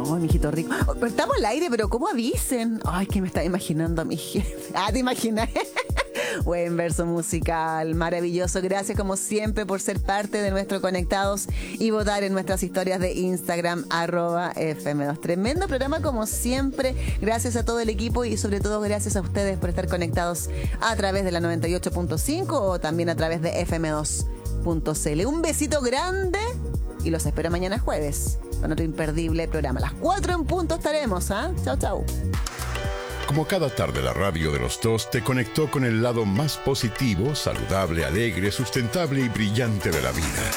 Oh, mijito rico. Oh, pero estamos al aire, pero ¿cómo avisen? Ay, que me está imaginando a mi jefe. Ah, ¿te imaginas? Buen verso musical, maravilloso. Gracias como siempre por ser parte de nuestro Conectados y votar en nuestras historias de Instagram @FM2. Tremendo programa como siempre. Gracias a todo el equipo y sobre todo gracias a ustedes por estar conectados a través de la 98.5 o también a través de fm2.cl. Un besito grande y los espero mañana jueves con otro imperdible programa. A las 4 en punto estaremos, ¿ah? Chao, chao. Como cada tarde, la radio de los dos te conectó con el lado más positivo, saludable, alegre, sustentable y brillante de la vida.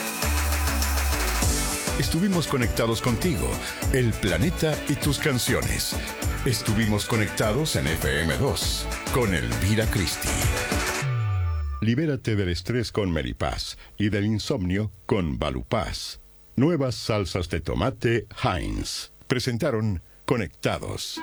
Estuvimos conectados contigo, el planeta y tus canciones. Estuvimos conectados en FM2 con Elvira Cristi. Libérate del estrés con Melipaz y del insomnio con Balupaz. Nuevas salsas de tomate Heinz. Presentaron Conectados.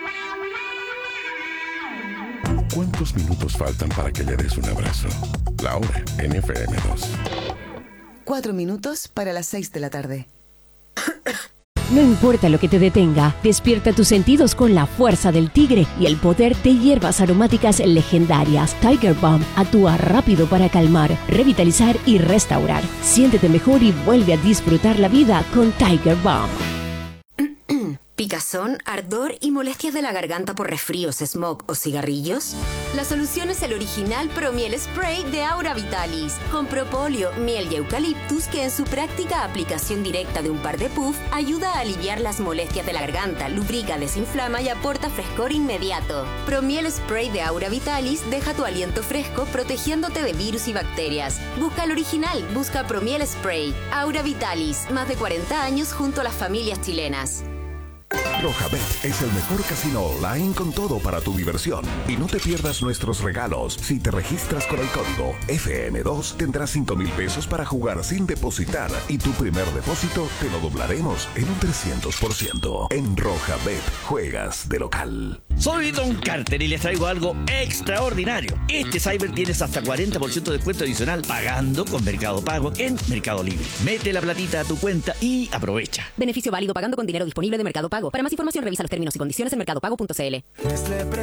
¿Cuántos minutos faltan para que le des un abrazo? La hora en FM2. 4 minutos para las 6 de la tarde. No importa lo que te detenga, despierta tus sentidos con la fuerza del tigre y el poder de hierbas aromáticas legendarias. Tiger Balm actúa rápido para calmar, revitalizar y restaurar. Siéntete mejor y vuelve a disfrutar la vida con Tiger Balm. ¿Picazón, ardor y molestias de la garganta por resfríos, smog o cigarrillos? La solución es el original Promiel Spray de Aura Vitalis, con propóleo, miel y eucaliptus que en su práctica aplicación directa de un par de puff ayuda a aliviar las molestias de la garganta, lubrica, desinflama y aporta frescor inmediato. Promiel Spray de Aura Vitalis deja tu aliento fresco protegiéndote de virus y bacterias. Busca el original, busca Promiel Spray. Aura Vitalis, más de 40 años junto a las familias chilenas. Rojabet es el mejor casino online con todo para tu diversión. Y no te pierdas nuestros regalos. Si te registras con el código FM2, tendrás 5,000 pesos para jugar sin depositar. Y tu primer depósito te lo doblaremos en un 300%. En Rojabet, juegas de local. Soy Don Carter y les traigo algo extraordinario. Este Cyber tienes hasta 40% de descuento adicional pagando con Mercado Pago en Mercado Libre. Mete la platita a tu cuenta y aprovecha. Beneficio válido pagando con dinero disponible de Mercado Pago. Para más información revisa los términos y condiciones en mercadopago.cl.